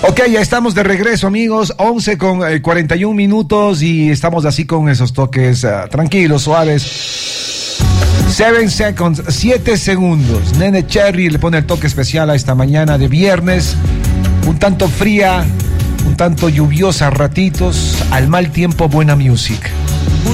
Ok, ya estamos de regreso, amigos. 11 con 41 minutos y estamos así con esos toques tranquilos, suaves. 7 seconds, 7 segundos. Nene Cherry le pone el toque especial a esta mañana de viernes. Un tanto fría, un tanto lluviosa a ratitos. Al mal tiempo, buena music.